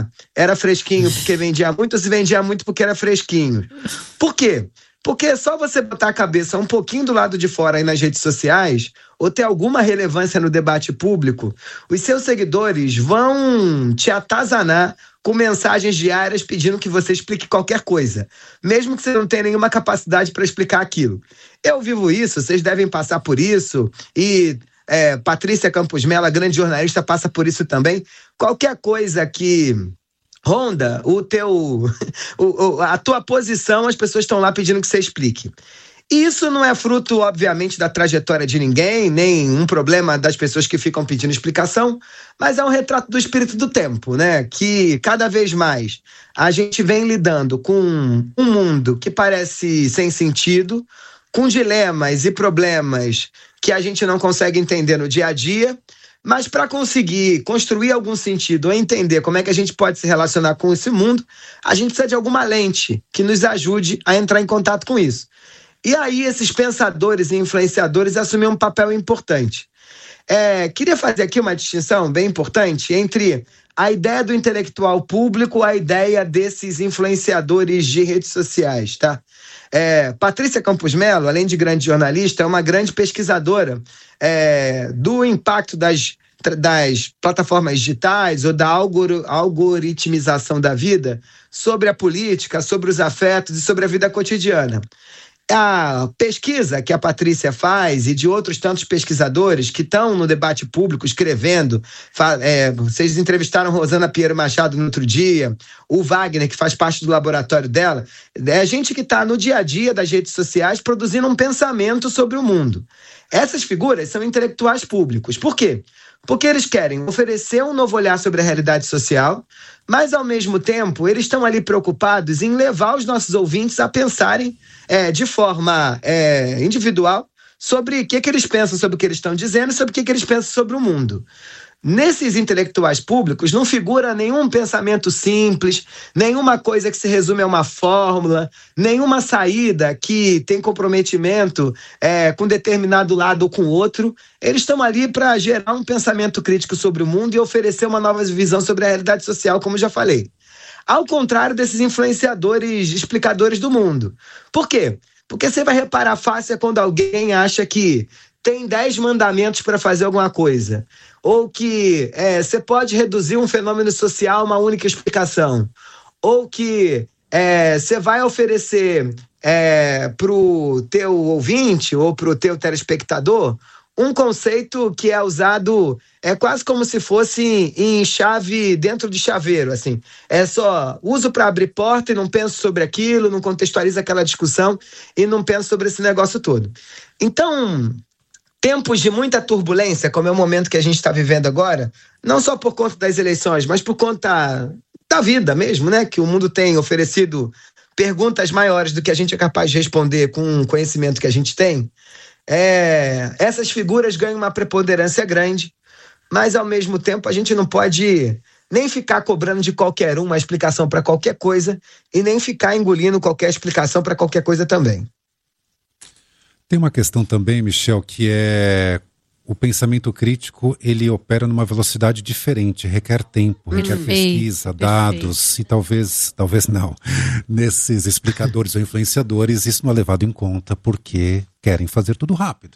era fresquinho porque vendia muito ou se vendia muito porque era fresquinho. Por quê? Porque é só você botar a cabeça um pouquinho do lado de fora aí nas redes sociais, ou ter alguma relevância no debate público, os seus seguidores vão te atazanar com mensagens diárias pedindo que você explique qualquer coisa, mesmo que você não tenha nenhuma capacidade para explicar aquilo. Eu vivo isso, vocês devem passar por isso, e Patrícia Campos Mello, a grande jornalista, passa por isso também. Qualquer coisa que ronda a tua posição, as pessoas estão lá pedindo que você explique. Isso não é fruto, obviamente, da trajetória de ninguém, nem um problema das pessoas que ficam pedindo explicação, mas é um retrato do espírito do tempo, né? Que cada vez mais a gente vem lidando com um mundo que parece sem sentido, com dilemas e problemas que a gente não consegue entender no dia a dia, mas para conseguir construir algum sentido ou entender como é que a gente pode se relacionar com esse mundo, a gente precisa de alguma lente que nos ajude a entrar em contato com isso. E aí esses pensadores e influenciadores assumiram um papel importante. Queria fazer aqui uma distinção bem importante entre a ideia do intelectual público, a ideia desses influenciadores de redes sociais, tá? Patrícia Campos Mello, além de grande jornalista, é uma grande pesquisadora do impacto das plataformas digitais ou da algoritmização da vida sobre a política, sobre os afetos e sobre a vida cotidiana. A pesquisa que a Patrícia faz e de outros tantos pesquisadores que estão no debate público escrevendo, vocês entrevistaram Rosana Pinheiro Machado no outro dia, o Wagner, que faz parte do laboratório dela, é gente que está no dia a dia das redes sociais produzindo um pensamento sobre o mundo. Essas figuras são intelectuais públicos. Por quê? Porque eles querem oferecer um novo olhar sobre a realidade social, mas, ao mesmo tempo, eles estão ali preocupados em levar os nossos ouvintes a pensarem de forma individual sobre o que eles pensam sobre o que eles estão dizendo e sobre o que eles pensam sobre o mundo. Nesses intelectuais públicos não figura nenhum pensamento simples, nenhuma coisa que se resume a uma fórmula, nenhuma saída que tem comprometimento com determinado lado ou com outro. Eles estão ali para gerar um pensamento crítico sobre o mundo e oferecer uma nova visão sobre a realidade social, como já falei. Ao contrário desses influenciadores, explicadores do mundo. Por quê? Porque você vai reparar fácil quando alguém acha que tem 10 mandamentos para fazer alguma coisa, ou que você pode reduzir um fenômeno social a uma única explicação, ou que você vai oferecer para o teu ouvinte ou para o teu telespectador um conceito que é usado quase como se fosse em chave dentro de chaveiro, assim. É só uso para abrir porta e não penso sobre aquilo, não contextualizo aquela discussão e não penso sobre esse negócio todo. Então, tempos de muita turbulência, como é o momento que a gente está vivendo agora, não só por conta das eleições, mas por conta da vida mesmo, né? Que o mundo tem oferecido perguntas maiores do que a gente é capaz de responder com o conhecimento que a gente tem. Essas figuras ganham uma preponderância grande, mas ao mesmo tempo a gente não pode nem ficar cobrando de qualquer uma explicação para qualquer coisa e nem ficar engolindo qualquer explicação para qualquer coisa também. Tem uma questão também, Michel, que o pensamento crítico, ele opera numa velocidade diferente, requer tempo, requer pesquisa, dados, e talvez não. Nesses explicadores ou influenciadores, isso não é levado em conta porque querem fazer tudo rápido.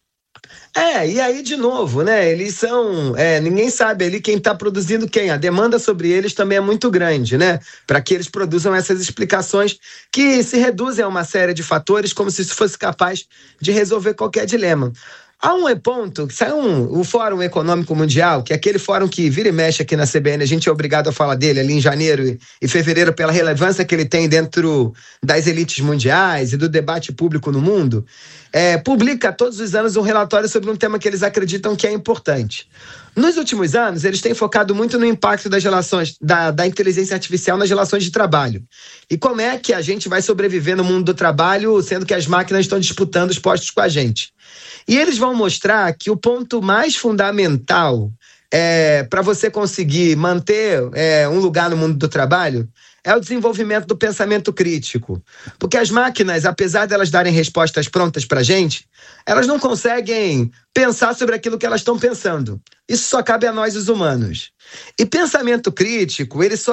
E aí, de novo, né? Eles são... ninguém sabe ali quem está produzindo quem. A demanda sobre eles também é muito grande, né? Para que eles produzam essas explicações que se reduzem a uma série de fatores como se isso fosse capaz de resolver qualquer dilema. Há um ponto, que saiu o Fórum Econômico Mundial, que é aquele fórum que vira e mexe aqui na CBN, a gente é obrigado a falar dele ali em janeiro e fevereiro pela relevância que ele tem dentro das elites mundiais e do debate público no mundo, publica todos os anos um relatório sobre um tema que eles acreditam que é importante. Nos últimos anos, eles têm focado muito no impacto das relações, da inteligência artificial nas relações de trabalho. E como é que a gente vai sobreviver no mundo do trabalho, sendo que as máquinas estão disputando os postos com a gente. E eles vão mostrar que o ponto mais fundamental para você conseguir manter um lugar no mundo do trabalho é o desenvolvimento do pensamento crítico. Porque as máquinas, apesar de elas darem respostas prontas para a gente, elas não conseguem pensar sobre aquilo que elas estão pensando. Isso só cabe a nós, os humanos. E pensamento crítico, ele só